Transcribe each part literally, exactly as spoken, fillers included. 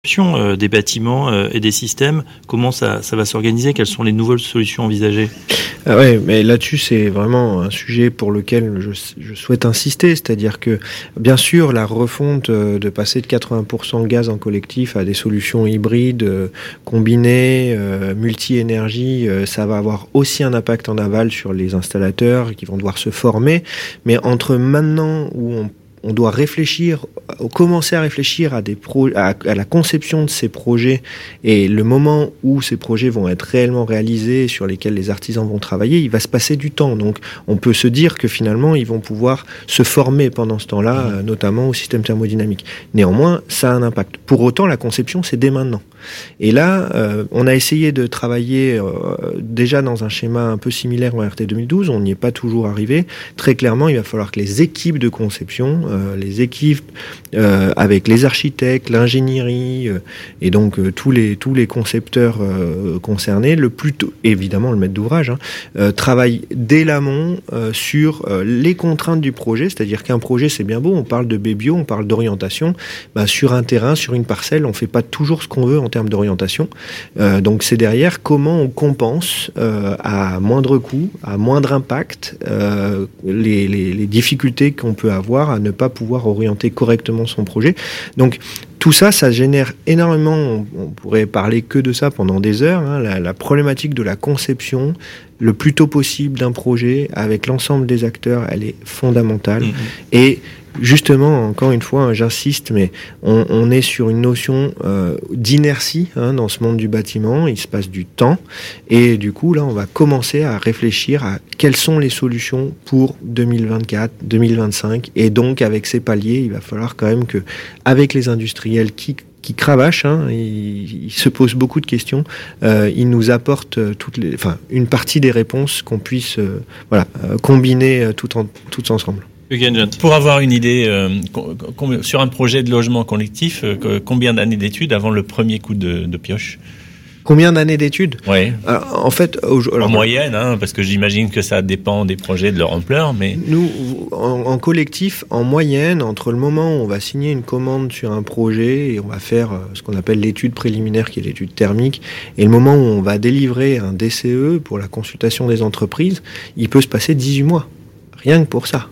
Euh, des bâtiments euh, et des systèmes, comment ça, ça va s'organiser? Quelles sont les nouvelles solutions envisagées? Ah ouais, mais là-dessus, c'est vraiment un sujet pour lequel je, je souhaite insister. C'est-à-dire que, bien sûr, la refonte euh, de passer de quatre-vingts pour cent gaz en collectif à des solutions hybrides, euh, combinées, euh, multi-énergie, euh, ça va avoir aussi un impact en aval sur les installateurs qui vont devoir se former. Mais entre maintenant où on On doit réfléchir, commencer à réfléchir à, des pro, à, à la conception de ces projets et le moment où ces projets vont être réellement réalisés, sur lesquels les artisans vont travailler, il va se passer du temps. Donc on peut se dire que finalement ils vont pouvoir se former pendant ce temps-là, mmh. notamment au système thermodynamique. Néanmoins, ça a un impact. Pour autant, la conception, c'est dès maintenant. Et là, euh, on a essayé de travailler euh, déjà dans un schéma un peu similaire au R T deux mille douze, on n'y est pas toujours arrivé. Très clairement, il va falloir que les équipes de conception, euh, les équipes euh, avec les architectes, l'ingénierie euh, et donc euh, tous les tous les concepteurs euh, concernés, le plus tôt, évidemment le maître d'ouvrage, hein, euh, travaillent dès l'amont euh, sur euh, les contraintes du projet, c'est-à-dire qu'un projet c'est bien beau, on parle de B-bio, on parle d'orientation, bah, sur un terrain, sur une parcelle, on fait pas toujours ce qu'on veut en termes d'orientation. Euh, donc c'est derrière comment on compense euh, à moindre coût, à moindre impact, euh, les, les, les difficultés qu'on peut avoir à ne pas pouvoir orienter correctement son projet. Donc tout ça, ça génère énormément, on, on pourrait parler que de ça pendant des heures, hein, la, la problématique de la conception, le plus tôt possible d'un projet avec l'ensemble des acteurs, elle est fondamentale. Mmh. Et justement, encore une fois, hein, j'insiste, mais on, on est sur une notion euh, d'inertie hein, dans ce monde du bâtiment. Il se passe du temps et du coup, là, on va commencer à réfléchir à quelles sont les solutions pour deux mille vingt-quatre, deux mille vingt-cinq. Et donc, avec ces paliers, il va falloir quand même que, avec les industriels qui qui cravachent, hein, ils, ils se posent beaucoup de questions, euh, ils nous apportent toutes les, enfin, une partie des réponses qu'on puisse euh, voilà, euh, combiner euh, tout en, toutes ensemble. Pour avoir une idée, euh, com- sur un projet de logement collectif, euh, combien d'années d'études avant le premier coup de, de pioche? Combien d'années d'études? Oui. Alors, en fait, au, alors, en moyenne, hein, parce que j'imagine que ça dépend des projets, de leur ampleur, mais nous, en, en collectif, en moyenne, entre le moment où on va signer une commande sur un projet et on va faire ce qu'on appelle l'étude préliminaire, qui est l'étude thermique, et le moment où on va délivrer un D C E pour la consultation des entreprises, il peut se passer dix-huit mois, rien que pour ça.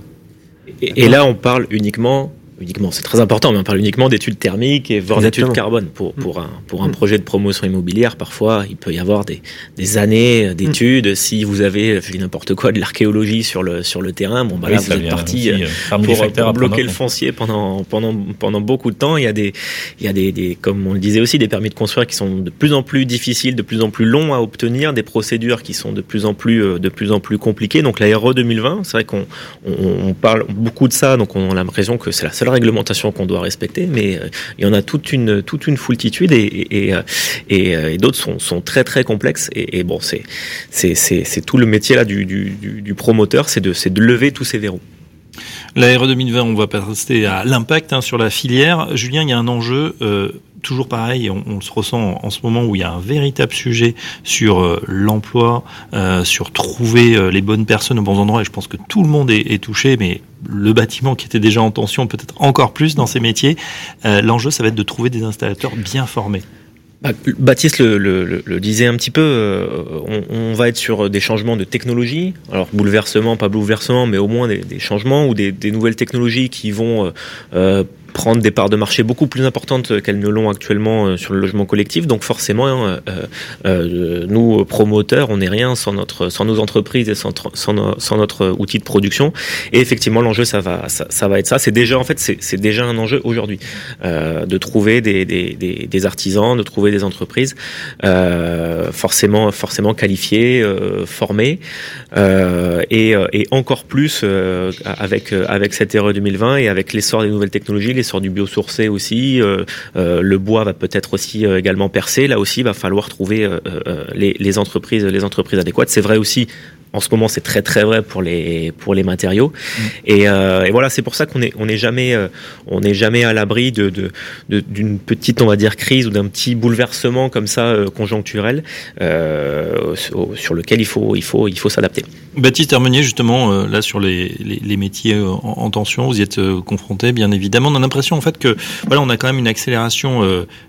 Et, et là, on parle uniquement. Uniquement, c'est très important, mais on parle uniquement d'études thermiques et voire d'études carbone. Pour, pour, un, pour un projet de promotion immobilière, parfois, il peut y avoir des, des années d'études. Mmh. Si vous avez fait n'importe quoi, de l'archéologie sur le, sur le terrain, bon, bah oui, là, vous êtes parti aussi, euh, pour, pour bloquer le foncier pendant, pendant, pendant beaucoup de temps. Il y a des, il y a des, des, comme on le disait aussi, des permis de construire qui sont de plus en plus difficiles, de plus en plus longs à obtenir, des procédures qui sont de plus en plus, de plus en plus compliquées. Donc, la R E deux mille vingt, c'est vrai qu'on, on, on parle beaucoup de ça, donc on a l'impression que c'est la seule réglementation qu'on doit respecter, mais euh, il y en a toute une toute une foultitude et et, et, et, et d'autres sont sont très très complexes et, et bon c'est c'est c'est c'est tout le métier là du du du promoteur, c'est de c'est de lever tous ces verrous. La R E deux mille vingt, on va passer à l'impact hein, sur la filière. Julien, il y a un enjeu. Euh, Toujours pareil, on, on se ressent en, en ce moment où il y a un véritable sujet sur euh, l'emploi, euh, sur trouver euh, les bonnes personnes aux bons endroits. Et je pense que tout le monde est, est touché, mais le bâtiment qui était déjà en tension, peut-être encore plus dans ces métiers. Euh, l'enjeu, ça va être de trouver des installateurs bien formés. Bah, Baptiste le, le, le, le disait un petit peu, euh, on, on va être sur des changements de technologie, alors bouleversement, pas bouleversement, mais au moins des, des changements ou des, des nouvelles technologies qui vont euh, prendre des parts de marché beaucoup plus importantes qu'elles ne l'ont actuellement sur le logement collectif. Donc forcément, euh, euh, nous promoteurs, on n'est rien sans notre, sans nos entreprises et sans, sans, no, sans notre outil de production. Et effectivement, l'enjeu, ça va, ça, ça va être ça. C'est déjà, en fait, c'est, c'est déjà un enjeu aujourd'hui euh, de trouver des, des, des, des artisans, de trouver des entreprises euh, forcément, forcément qualifiées, euh, formées, euh, et, et encore plus euh, avec avec cette R E deux mille vingt et avec l'essor des nouvelles technologies. L'essor du biosourcé aussi, euh, euh, le bois va peut-être aussi euh, également percer. Là aussi, il va falloir trouver euh, euh, les, les entreprises, les entreprises adéquates. C'est vrai aussi. En ce moment, c'est très très vrai pour les pour les matériaux. Mmh. Et, euh, et voilà, c'est pour ça qu'on est on n'est jamais euh, on n'est jamais à l'abri de, de, de d'une petite on va dire crise ou d'un petit bouleversement comme ça euh, conjoncturel euh, sur, sur lequel il faut il faut il faut s'adapter. Baptiste Hermenier, justement, euh, là sur les, les, les métiers euh, en, en tension, vous y êtes euh, confronté, bien évidemment. On a l'impression en fait que voilà, on a quand même une accélération euh,